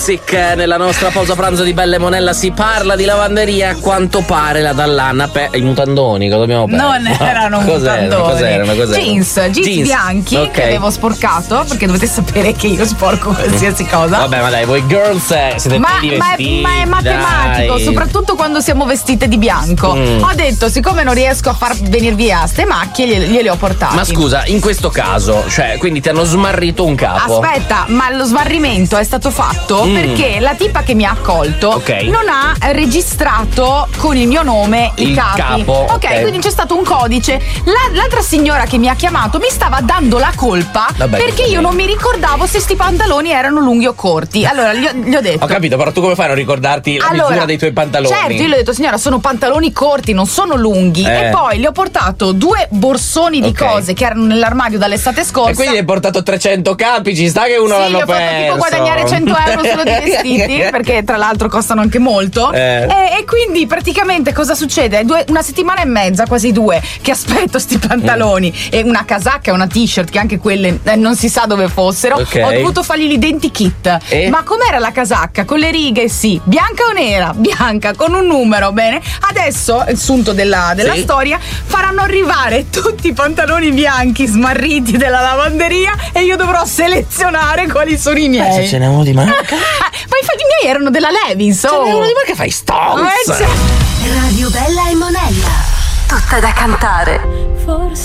Music. Nella nostra pausa pranzo di Bella e Monella si parla di lavanderia. A quanto pare la Dall'Anna i mutandoni, cosa dobbiamo perdere? Non erano mutandoni. Cos'erano? Jeans bianchi che avevo sporcato, perché dovete sapere che io sporco qualsiasi cosa. Vabbè, ma dai, voi girls siete belli vestiti. Ma è matematico, dai. Soprattutto quando siamo vestite di bianco. Ho detto, siccome non riesco a far venire via ste macchie, gliele ho portate. Ma scusa, in questo caso, cioè, quindi ti hanno smarrito un capo? Aspetta, ma lo smarrimento è stato fatto perché la tipa che mi ha accolto non ha registrato con il mio nome i capi. Ok, quindi c'è stato un codice. L'altra signora che mi ha chiamato mi stava dando la colpa perché io non mi ricordavo se sti pantaloni erano lunghi o corti. Allora gli ho detto. Ho capito, però tu come fai a non ricordarti la misura dei tuoi pantaloni? Certo, io gli ho detto, signora, sono pantaloni corti, non sono lunghi. E poi le ho portato 2 borsoni di cose che erano nell'armadio dall'estate scorsa. E quindi hai portato 300 capi, ci sta che uno l'hanno perso. Sì, ho fatto tipo guadagnare 100 euro solo di vestiti, perché tra l'altro costano anche molto. E quindi praticamente cosa succede? Una settimana e mezza, quasi 2, che aspetto sti pantaloni e una casacca e una t-shirt, che anche quelle non si sa dove fossero. Ho dovuto fargli l'identikit. Ma com'era la casacca? Con le righe, sì. Bianca o nera? Bianca, con un numero, bene. Adesso, il sunto della storia, faranno arrivare tutti i pantaloni bianchi smarriti della lavanderia e io dovrò selezionare quali sono i miei. Se ce n'è uno di marca. Ma infatti i miei erano della Levi's. Ce n'è uno di marca, fai stolz. Radio Bella e Monella, tutta da cantare.